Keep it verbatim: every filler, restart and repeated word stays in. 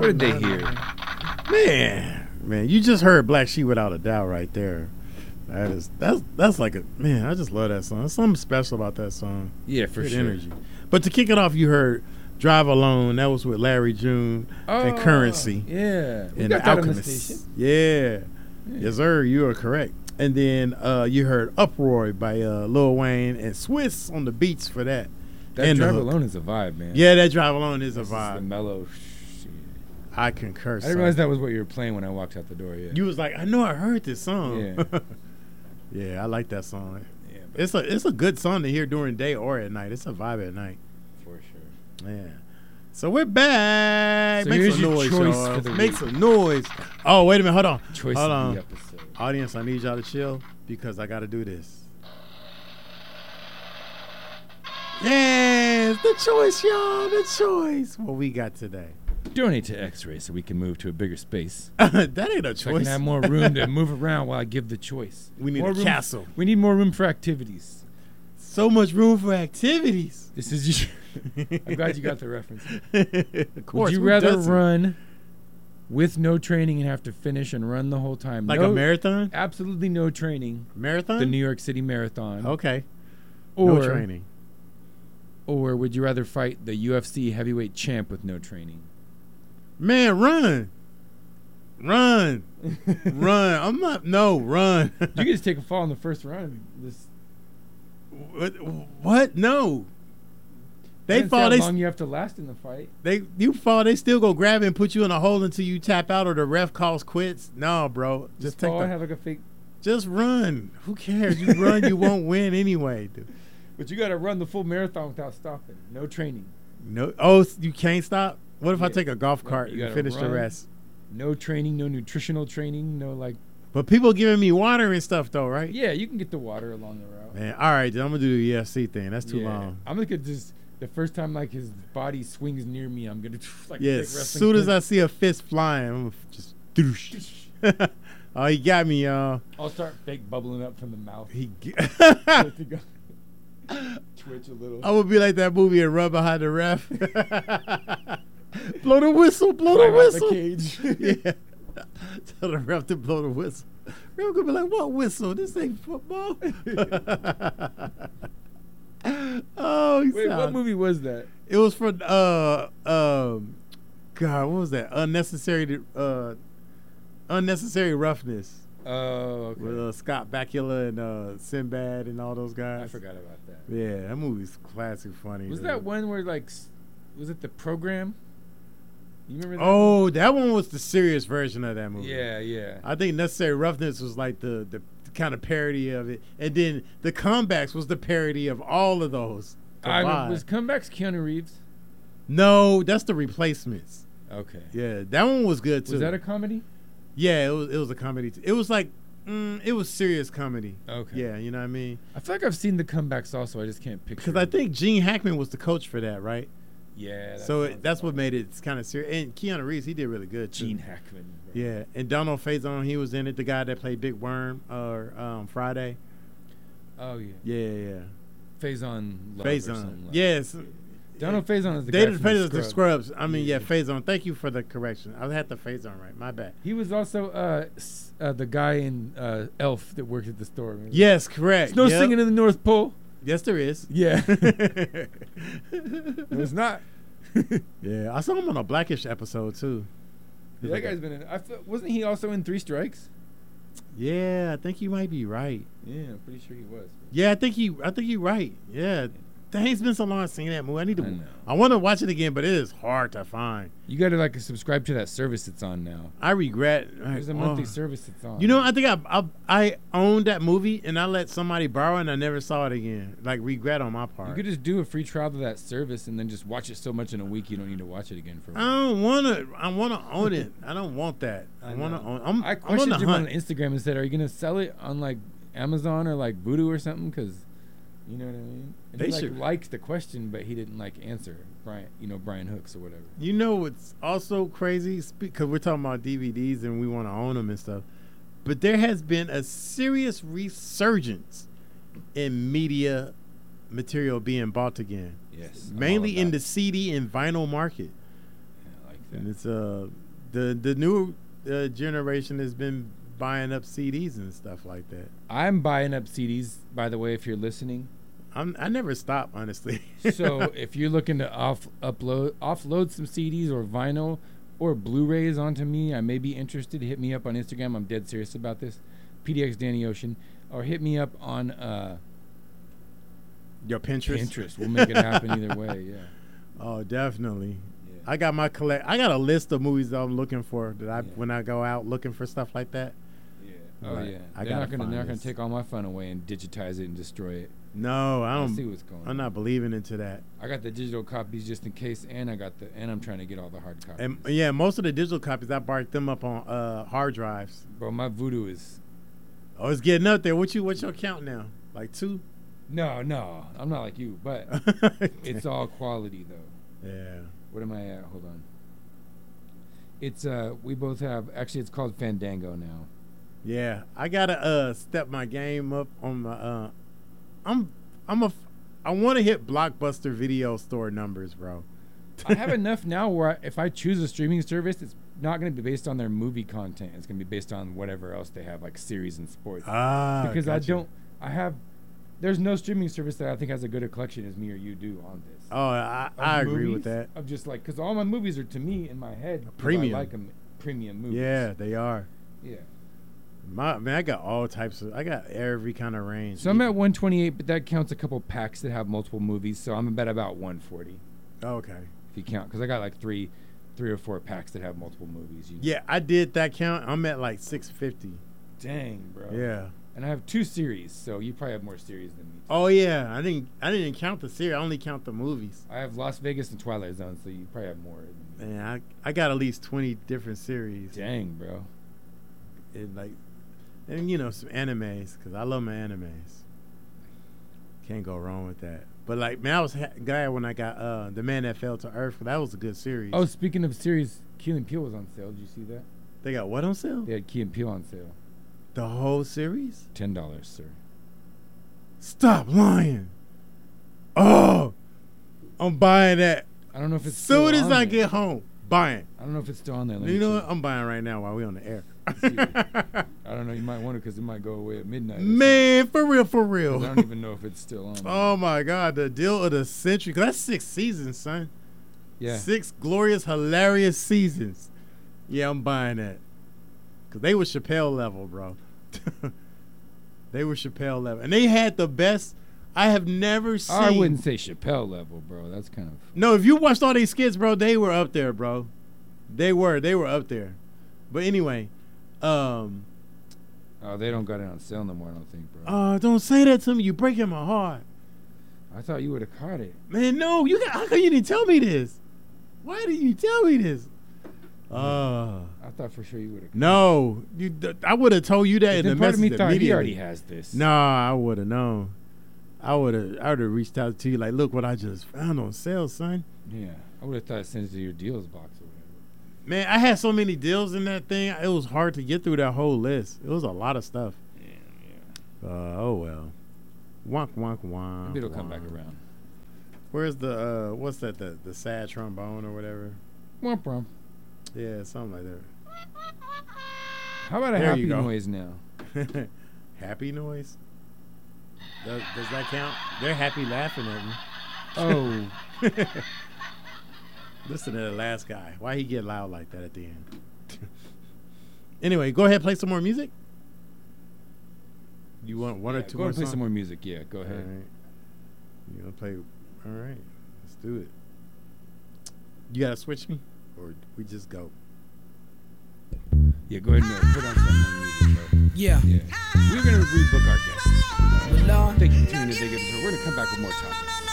What did they hear? Man, man, you just heard Black Sheep Without a Doubt right there. That is that's that's like a man. I just love that song. There's something special about that song. Yeah, for Good sure. energy. But to kick it off, you heard "Drive Alone." That was with Larry June Oh, and Currency. Yeah, we and got the that on the Alchemists. station. Yeah. Yeah. Yes, sir. You are correct. And then uh, you heard "Uproar" by uh, Lil Wayne and Swiss on the beats for that. That And the Drive hook. Alone is a vibe, man. Yeah, that "Drive Alone" is This a is the vibe. mellow shit. I concur. I son. didn't realize that was what you were playing when I walked out the door. Yeah. You was like, I know I heard this song. Yeah. Yeah, I like that song. Yeah, but It's a it's a good song to hear during the day or at night. It's a vibe at night. for sure. Yeah. So we're back. So Make here's some your noise, choice y'all. for the Make week. some noise. Oh, wait a minute. Hold on. Choice Hold of on. the episode. Audience, I need y'all to chill because I got to do this. Yes, the choice, y'all. The choice. What we got today? Donate to X-Ray so we can move to a bigger space. That ain't a So I can choice. have more room to move around while I give the choice. We need more a room, castle. We need more room for activities. So much room for activities. This is you. I'm glad you got the reference. Of course. Would you who rather doesn't? run with no training and have to finish and run the whole time? like no, a marathon? Absolutely no training. Marathon? The New York City Marathon. Okay. Or, no training. Or would you rather fight the U F C heavyweight champ with no training? Man, run. Run. Run. I'm not. No, run. You can just take a fall in the first round. This, What? What? No. They depends fall. How They long you have to last in the fight? they you fall. They still go grab it and put you in a hole until you tap out or the ref calls quits. No, bro. Just, Just take fall the, and have like a fake. Just run. Who cares? You run. You won't win anyway, dude. But you got to run the full marathon without stopping. No training. No. Oh, you can't stop. What if I Yeah. take a golf No, cart you and gotta finish the run. rest? No training. No nutritional training. No like. But people giving me water and stuff though, right? Yeah, you can get the water along the route. Man, all right, then I'm gonna do the U F C thing. That's too Yeah. long. I'm gonna just the first time like his body swings near me, I'm gonna like Yeah, take as wrestling soon as I punch. see a fist flying, I'm gonna just doosh. Oh, he got me, y'all. I'll start fake bubbling up from the mouth. He. G- Like to go- Twitch a little. I would be like that movie and run behind the ref. Blow the whistle, blow Climb the out whistle. cage. Yeah. Tell the ref to blow the whistle. Ref gonna be like, what whistle? This ain't football. Oh, he Wait, what sound- movie was that? It was for uh um God, what was that? Unnecessary uh unnecessary roughness. Oh, okay. With uh, Scott Bakula and uh Sinbad and all those guys. I forgot about that. Yeah, that movie's classic funny. Was dude. that one where like, s- was it The Program? You remember that? Oh, that one was the serious version of that one? movie. Yeah, yeah. I think Necessary Roughness was like the, the kind of parody of it. And then The Comebacks was the parody of all of those. I combined. remember, was Comebacks Keanu Reeves? No, that's The Replacements. Okay. Yeah, that one was good too. Was that a comedy? Yeah, it was it was a comedy. T- it was like mm, it was serious comedy. Okay. Yeah, you know what I mean? I feel like I've seen the Comebacks also. I just can't picture. Because I it. think Gene Hackman was the coach for that, right? Yeah. that So it, sounds that's about what made it kind of serious. And Keanu Reeves, he did really good too. Gene Hackman. bro. Yeah, and Donald Faison, he was in it. The guy that played Big Worm or um, Friday. Oh yeah. Yeah, yeah. Faison. Love or something Faison. like Yes. that. Donald Faison is the They guy did from Faison the the Scrubs. Scrubs. I mean, yeah, Yeah. Faison. Thank you for the correction. I had the Faison right. My bad. He was also uh, s- uh, the guy in uh, Elf that worked at the store. remember? Yes, correct. There's no Yep. singing in the North Pole. Yes, there is. Yeah. No, it's not. Yeah, I saw him on a Blackish episode too. Yeah, that guy's been in. I feel, wasn't he also in Three Strikes? Yeah, I think you might be right. Yeah, I'm pretty sure he was. Yeah, I think you. I think you're right. Yeah, dang, it's been so long since that movie. I need to. I know. I want to watch it again, but it is hard to find. You got to like subscribe to that service it's on now. I regret. There's a oh. monthly service it's on. You know, I think I, I I owned that movie and I let somebody borrow it and I never saw it again. Like regret on my part. you could just do a free trial to that service and then just watch it so much in a week you don't need to watch it again for a I while. don't want to. I want to own it. I don't want that. I, I want to know. own. I'm, I I'm on questioned the him on hunt. Instagram and said, "Are you gonna sell it on like Amazon or like Voodoo or something?" Because you know what I mean. And They he like should- liked the question, but he didn't like answer Brian. You know Brian Hooks or whatever. You know what's also crazy? Because we're talking about D V Ds and we want to own them and stuff. But there has been a serious resurgence in media material being bought again. Yes, I'm all Mainly in about the it. C D and vinyl market. Yeah, I like And it's uh the the new uh, generation has been buying up C Ds and stuff like that. I'm buying up C Ds, by the way, if you're listening. I'm I never stop, honestly. So if you're looking to off upload offload some C Ds or vinyl or Blu-rays onto me, I may be interested. Hit me up on Instagram. I'm dead serious about this. P D X Danny Ocean, or hit me up on uh, your Pinterest. Pinterest. We'll make it happen either way. Yeah. Oh, definitely. Yeah. I got my collect. I got a list of movies that I'm looking for. That I Yeah. when I go out looking for stuff like that. Yeah. Oh Like, yeah. I they're gotta not gonna find they're not gonna this. take all my fun away and digitize it and destroy it. No, I I don't. see what's going on. I'm not believing into that. I got the digital copies just in case, and I got the and I'm trying to get all the hard copies. And yeah, most of the digital copies I barked them up on uh, hard drives. Bro, my voodoo is Oh, it's getting up there. What you? What's your count now? Like two? no, no. I'm not like you, but it's all quality though. Yeah. What am I at? Hold on. It's uh, we both have. Actually, it's called Fandango now. Yeah, I gotta uh step my game up on my. Uh, I'm I'm a. I want to hit Blockbuster video store numbers, bro. I have enough now where I, if I choose a streaming service, it's not going to be based on their movie content. It's going to be based on whatever else they have, like series and sports. Ah, because I gotcha. don't. I have. There's no streaming service that I think has a good a collection as me or you do on this. Oh, I, Of I agree with movies, that. Of just like, because all my movies are to me in my head. 'cause Premium. I like them premium movies. Yeah, they are. Yeah. My man, I got all types of. I got every kind of range. So I'm at one twenty-eight, but that counts a couple packs that have multiple movies. So I'm at about one forty Okay. if you count, because I got like three, three or four packs that have multiple movies. You know? Yeah, I did that count. I'm at like six fifty. Dang, bro. Yeah. And I have two series, so you probably have more series than me. Oh yeah, I didn't. I didn't count the series. I only count the movies. I have Las Vegas and Twilight Zone, so you probably have more than me. Man, I I got at least twenty different series. Dang, bro. And like, and you know some animes because I love my animes. Can't go wrong with that. But like, man, I was ha- glad when I got uh The Man That Fell to Earth. That was a good series. Oh, speaking of series, Key and Peele was on sale. Did you see that? They got what on sale? They had Key and Peele on sale. The whole series? Ten dollars, sir. Stop lying. Oh, I'm buying that. I don't know if it's Soon still as on I there. get home, buying. I don't know if it's still on there. Let You me know what? check. I'm buying right now while we on the air. see. I don't know. You might wonder because it might go away at midnight. or Man, for real, for something. 'Cause real. I don't even know if it's still on. there. Oh my God, the deal of the century. 'Cause that's six seasons, son. Yeah. Six glorious, hilarious seasons. Yeah, I'm buying that. Cause they were Chappelle level, bro. They were Chappelle level, and they had the best. I have never seen. I wouldn't say Chappelle level, bro. That's kind of. No, if you watched all these skits, bro, they were up there, bro. They were, they were up there. But anyway, um, Oh, they don't got it on sale no more. I don't think, bro. uh, don't say that to me. You're breaking my heart, I thought you would have caught it. man. No, you got. How come you didn't tell me this? Why didn't you tell me this? Uh, I thought for sure you would have. no, you. th- I would have told you that in the Then part of me message thought he immediately. already has this. Nah, I would have known. I would have. I would have reached out to you like, look what I just found on sale, son. Yeah, I would have thought it sent it to your deals box or whatever. Man, I had so many deals in that thing. It was hard to get through that whole list. It was a lot of stuff. Yeah, yeah. Uh, oh well. Wonk wonk wonk. Maybe it'll come back wonk. around. Where's the uh, what's that? The the sad trombone or whatever. Womp womp. Yeah, something like How about a There happy you go. noise now? that. Happy noise. Does, does that count? They're happy laughing at me. Oh, Listen to the last guy. Why he get loud like that at the end? Anyway, go ahead, play some more music. You want one yeah, or two go more and play songs? some more music. Yeah, go All ahead. right. You gonna play? All right, let's do it. You gotta switch me, or we just go. Yeah, go ahead and uh, put on some more music, bro. Yeah. Yeah. We're gonna rebook our guests. Well, Lord. Thank you for tuning in to Dig Episode. We're gonna come back with more topics.